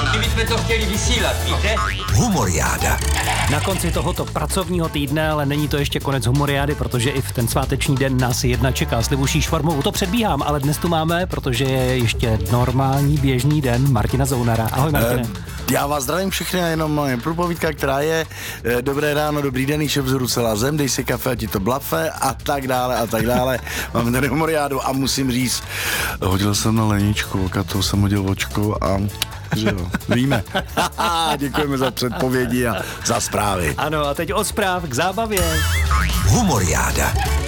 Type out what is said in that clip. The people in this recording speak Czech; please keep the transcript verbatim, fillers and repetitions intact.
Kdybychom to chtěli vysílat, víte? Humoriáda. Na konci tohoto pracovního týdne, ale není to ještě konec humoriády, protože i v ten sváteční den nás jedna čeká s Libuší Švarmovou. To předbíhám, ale dnes tu máme, protože je ještě normální běžný den Martina Zounara. Ahoj, Martine. E, já vás zdravím všechny a jenom moje průpovídka, která je e, dobré ráno, dobrý den, šef vzoru celá zem, dej si kafe a ti to blafe a tak dále a tak dále. Mám tady humoriádu a musím říct, hodil jsem na Leničku, Katou jsem hodil očko a že jo, víme. Děkujeme za předpovědi a za zprávy. Ano, a teď od zpráv k zábavě. Humoriáda.